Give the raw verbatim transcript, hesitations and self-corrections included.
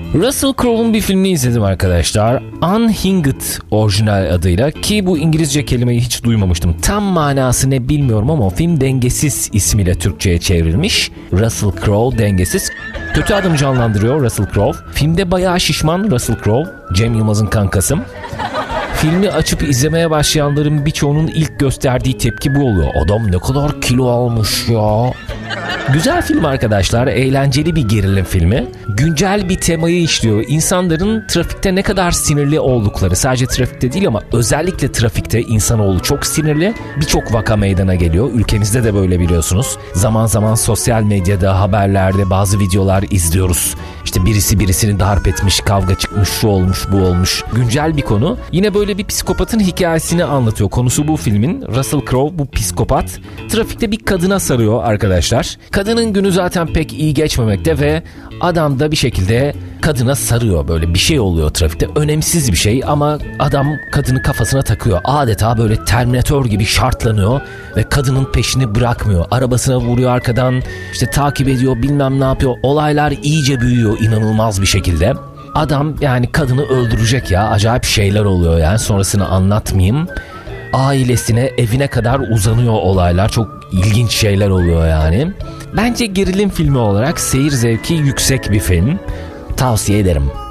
Russell Crowe'un bir filmini izledim arkadaşlar. Unhinged orijinal adıyla, ki bu İngilizce kelimeyi hiç duymamıştım. Tam manası ne bilmiyorum ama film Dengesiz ismiyle Türkçe'ye çevrilmiş. Russell Crowe dengesiz. Kötü adamı canlandırıyor Russell Crowe. Filmde bayağı şişman Russell Crowe. Cem Yılmaz'ın kankası. Filmi açıp izlemeye başlayanların birçoğunun ilk gösterdiği tepki bu oluyor. Adam ne kadar kilo almış ya. Güzel film arkadaşlar, eğlenceli bir gerilim filmi. Güncel bir temayı işliyor. İnsanların trafikte ne kadar sinirli oldukları, sadece trafikte değil ama özellikle trafikte insanoğlu çok sinirli. Birçok vaka meydana geliyor. Ülkemizde de böyle, biliyorsunuz. Zaman zaman sosyal medyada, haberlerde bazı videolar izliyoruz. İşte birisi birisini darp etmiş, kavga çıkmış, şu olmuş, bu olmuş. Güncel bir konu. Yine böyle bir psikopatın hikayesini anlatıyor. Konusu bu filmin. Russell Crowe, bu psikopat, trafikte bir kadına sarıyor arkadaşlar. Kadının günü zaten pek iyi geçmemekte ve adam da bir şekilde kadına sarıyor. Böyle bir şey oluyor trafikte. Önemsiz bir şey ama adam kadını kafasına takıyor. Adeta böyle Terminator gibi şartlanıyor ve kadının peşini bırakmıyor. Arabasına vuruyor arkadan, işte takip ediyor, bilmem ne yapıyor. Olaylar iyice büyüyor inanılmaz bir şekilde. Adam yani kadını öldürecek ya. Acayip şeyler oluyor yani. Sonrasını anlatmayayım. Ailesine, evine kadar uzanıyor olaylar. Çok ilginç şeyler oluyor yani. Bence gerilim filmi olarak seyir zevki yüksek bir film. Tavsiye ederim.